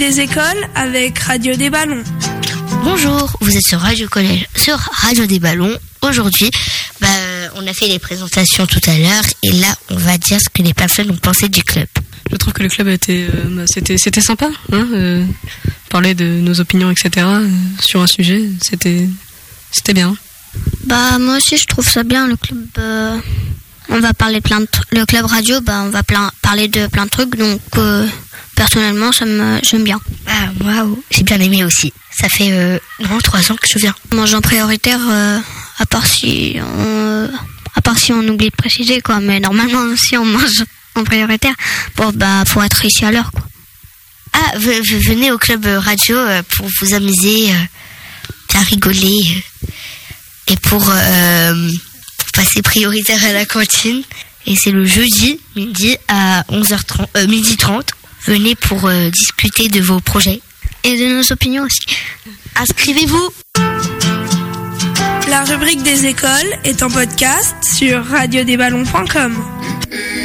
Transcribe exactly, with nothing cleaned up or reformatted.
Des écoles avec Radio des Ballons. Bonjour, vous êtes sur Radio Collège, sur Radio des Ballons. Aujourd'hui, bah, on a fait les présentations tout à l'heure et là, on va dire ce que les personnes ont pensé du club. Je trouve que le club était, euh, bah, c'était, c'était sympa, hein, euh, parler de nos opinions, et cetera euh, sur un sujet, c'était, c'était bien. Bah moi aussi, je trouve ça bien le club. Euh, on va parler plein de tr- le club radio, bah on va plein, parler de plein de trucs, donc euh, personnellement, ça me, j'aime bien. Ah, moi, j'ai bien aimé aussi. Ça fait euh, non, trois ans que je viens. Manger en prioritaire, euh, à part si on, euh, à part si on oublie de préciser quoi, mais normalement si on mange en prioritaire, bon bah faut être ici à l'heure quoi. Ah, v- v- venez au club radio euh, pour vous amuser, euh, bien rigoler euh, et pour, euh, pour passer prioritaire à la cantine. Et c'est le jeudi midi à onze heures trente, euh, midi trente. Venez pour euh, discuter de vos projets. Et de nos opinions aussi. Inscrivez-vous. La rubrique des écoles est en podcast sur radio des ballons point com.